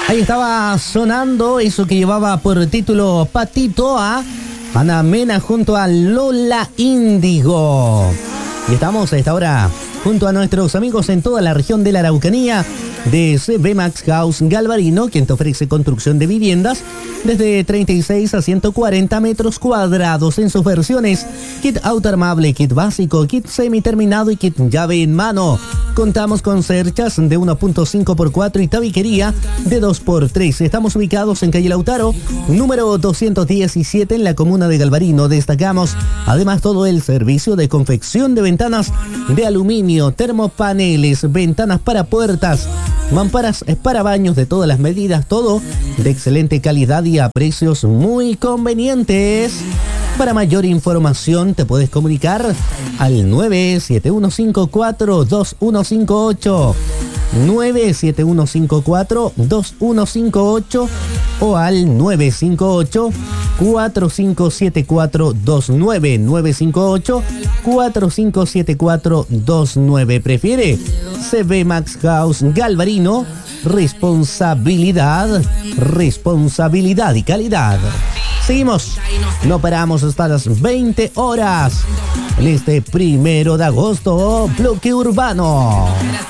Ahí estaba sonando eso que llevaba por título Patito a Ana Mena junto a Lola Índigo. Y estamos a esta hora junto a nuestros amigos en toda la región de la Araucanía de CB Max House Galvarino, quien te ofrece construcción de viviendas desde 36 a 140 metros cuadrados en sus versiones kit autoarmable, kit básico, kit semiterminado y kit llave en mano. Contamos con cerchas de 1.5x4 y tabiquería de 2x3. Estamos ubicados en calle Lautaro, número 217 en la comuna de Galvarino. Destacamos además todo el servicio de confección de ventanas de aluminio, termopaneles, ventanas para puertas, mamparas para baños de todas las medidas, todo de excelente calidad y a precios muy convenientes. Para mayor información te puedes comunicar al 971542158, 971542158 o al 958-457429, 958-457429. ¿Prefiere? CB Max House Galvarino. Responsabilidad y calidad. Seguimos, no paramos hasta las 20 horas en este 1 de agosto, bloque urbano.